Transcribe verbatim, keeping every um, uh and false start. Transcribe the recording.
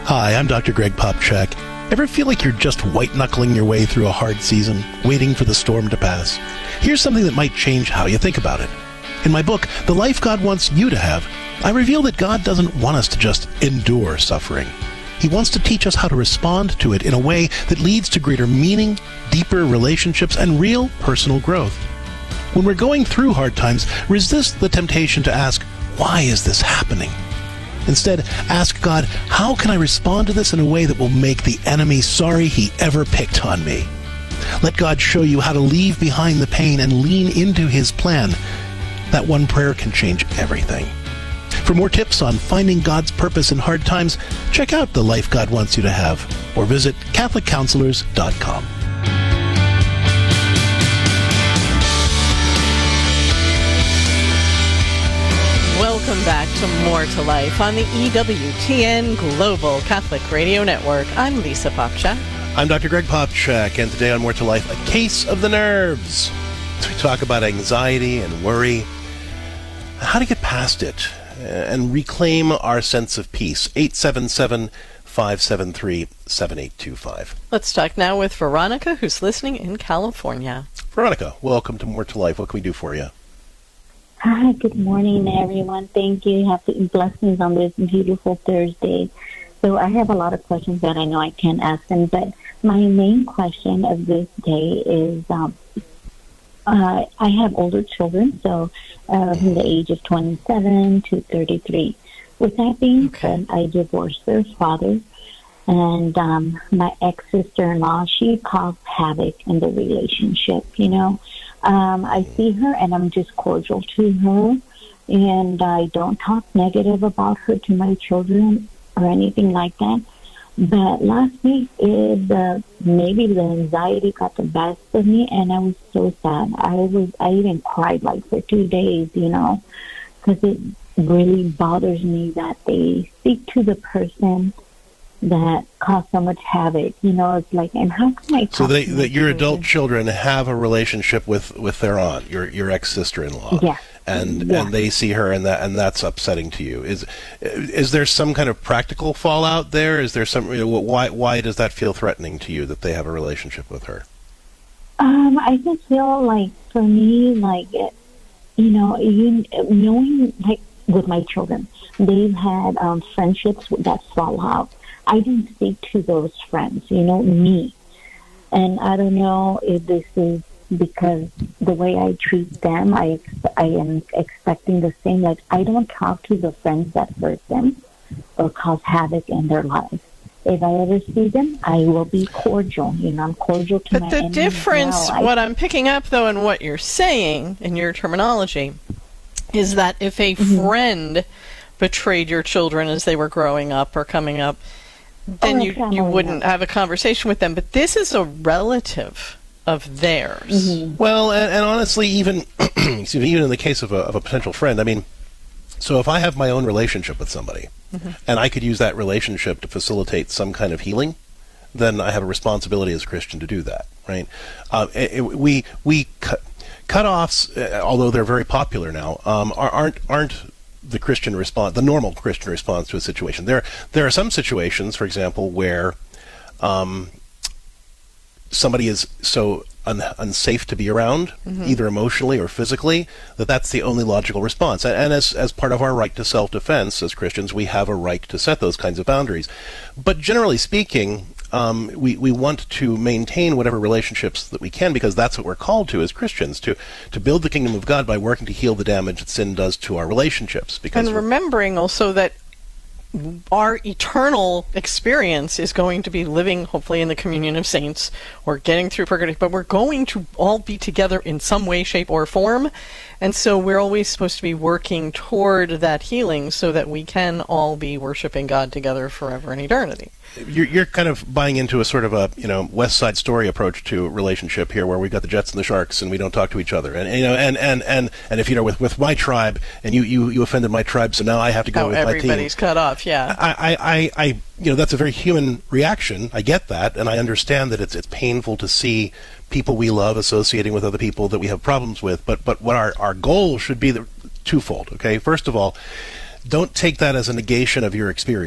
Hi, I'm Doctor Greg Popchak. Ever feel like you're just white-knuckling your way through a hard season, waiting for the storm to pass? Here's something that might change how you think about it. In my book, The Life God Wants You to Have, I reveal that God doesn't want us to just endure suffering. He wants to teach us how to respond to it in a way that leads to greater meaning, deeper relationships, and real personal growth. When we're going through hard times, resist the temptation to ask, why is this happening? Instead, ask God, how can I respond to this in a way that will make the enemy sorry he ever picked on me? Let God show you how to leave behind the pain and lean into his plan. That one prayer can change everything. For more tips on finding God's purpose in hard times, check out The Life God Wants You to Have, or visit Catholic Counselors dot com. Welcome back to More to Life on the E W T N Global Catholic Radio Network. I'm Lisa Popchak. I'm Doctor Greg Popchak, and today on More to Life, a case of the nerves. We talk about anxiety and worry, how to get past it, and reclaim our sense of peace. eight seven seven, five seven three, seven eight two five. Let's talk now with Veronica, who's listening in California. Veronica, welcome to More to Life. What can we do for you? Hi, good morning, everyone. Thank you. Happy blessings on this beautiful Thursday. So I have a lot of questions that I know I can't ask them, but my main question of this day is, um, uh, I have older children, so uh, from the age of twenty-seven to thirty-three. With that being Okay. said, I divorced their father, and um, my ex-sister-in-law, she caused havoc in the relationship, you know. Um, I see her, and I'm just cordial to her, and I don't talk negative about her to my children or anything like that. But last week, it, uh, maybe the anxiety got the best of me, and I was so sad. I was, I even cried like for two days, you know, because it really bothers me that they speak to the person that caused so much havoc. You know, it's like, and how can I talk So they, to my that your children? adult children have a relationship with, with their aunt, your your ex-sister-in-law. Yeah. And Yeah. and they see her, and that and that's upsetting to you. Is is there some kind of practical fallout there? Is there some, you know, why why does that feel threatening to you that they have a relationship with her? Um, I just feel like, for me, like, it, you know, you knowing, like, with my children, they've had um, friendships that fall out. I didn't speak to those friends, you know, me. And I don't know if this is because the way I treat them, I ex- I am expecting the same. Like, I don't talk to the friends that hurt them or cause havoc in their lives. If I ever see them, I will be cordial. You know, I'm cordial to But my the enemies. difference, now. I- what I'm picking up, though, in what you're saying, in your terminology, is that if a Mm-hmm. friend betrayed your children as they were growing up or coming up, then Oh, you, family you wouldn't member. have a conversation with them. But this is a relative of theirs. Mm-hmm. Well, and, and honestly, even excuse me, even in the case of a of a potential friend, I mean, so if I have my own relationship with somebody, Mm-hmm. and I could use that relationship to facilitate some kind of healing, then I have a responsibility as a Christian to do that, right? Uh, it, it- we we cut cutoffs, uh, although they're very popular now, um, are, aren't aren't the Christian response, the normal Christian response to a situation. There there are some situations, for example, where um, somebody is so un- unsafe to be around, either emotionally or physically, that that's the only logical response. And, and as as part of our right to self-defense as Christians, we have a right to set those kinds of boundaries. But generally speaking, um, we, we want to maintain whatever relationships that we can, because that's what we're called to as Christians, to, to build the kingdom of God by working to heal the damage that sin does to our relationships. Because And remembering also that our eternal experience is going to be living, hopefully, in the communion of saints or getting through purgatory, but we're going to all be together in some way, shape, or form. And so we're always supposed to be working toward that healing so that we can all be worshiping God together forever in eternity. You're, you're kind of buying into a sort of a, you know, West Side Story approach to relationship here, where we've got the Jets and the Sharks, and we don't talk to each other. And, you know, and, and, and, and if, you know, with, with my tribe, and you, you, you offended my tribe, so now I have to go How with my team. everybody's cut off, yeah. I, I, I, I, you know, that's a very human reaction. I get that, and I understand that it's it's painful to see people we love associating with other people that we have problems with. But but what our, our goal should be the, twofold. Okay, first of all, don't take that as a negation of your experience.